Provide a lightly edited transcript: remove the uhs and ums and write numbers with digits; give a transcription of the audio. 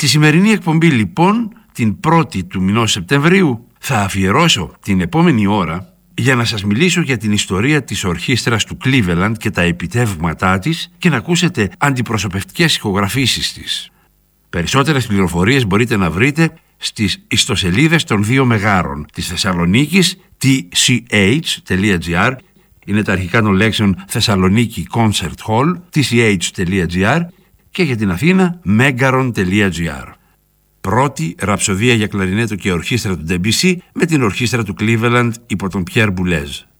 Στη σημερινή εκπομπή λοιπόν, την 1η του μηνός Σεπτεμβρίου, θα αφιερώσω την επόμενη ώρα για να σας μιλήσω για την ιστορία της ορχήστρας του Cleveland και τα επιτεύγματά της και να ακούσετε αντιπροσωπευτικές ηχογραφήσεις της. Περισσότερες πληροφορίες μπορείτε να βρείτε στις ιστοσελίδες των δύο μεγάρων της Θεσσαλονίκης, tch.gr, είναι τα αρχικά των λέξεων Θεσσαλονίκη Concert Hall, tch.gr, και για την Αθήνα megaron.gr. Πρώτη ραψοδία για κλαρινέτο και ορχήστρα του Debussy με την ορχήστρα του Cleveland υπό τον Pierre Boulez.